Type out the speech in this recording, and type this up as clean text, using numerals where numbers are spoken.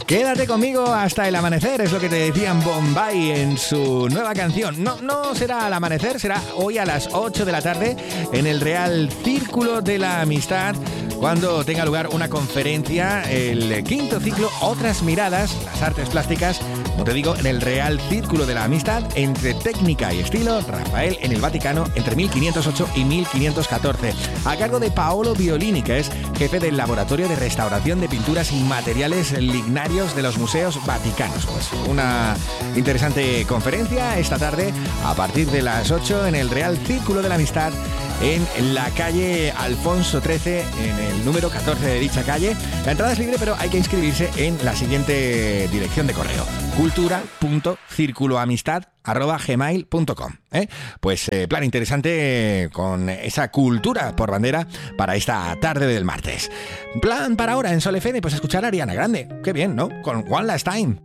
Quédate conmigo hasta el amanecer, es lo que te decían Bombay en su nueva canción. No será al amanecer, será hoy a las 8 de la tarde en el Real Círculo de la Amistad, cuando tenga lugar una conferencia, el quinto ciclo Otras Miradas, las artes plásticas, como te digo, en el Real Círculo de la Amistad, entre técnica y estilo, Rafael en el Vaticano, entre 1508 y 1514, a cargo de Paolo Violini, que es jefe del Laboratorio de Restauración de Pinturas y Materiales Lignarios de los Museos Vaticanos. Pues una interesante conferencia esta tarde, a partir de las 8 en el Real Círculo de la Amistad, en la calle Alfonso XIII, en el número 14 de dicha calle. La entrada es libre, pero hay que inscribirse en la siguiente dirección de correo: cultura.circuloamistad@gmail.com. Pues plan interesante con esa cultura por bandera para esta tarde del martes. Plan para ahora en Sol FM, pues escuchar a Ariana Grande. Qué bien, ¿no? Con One Last Time.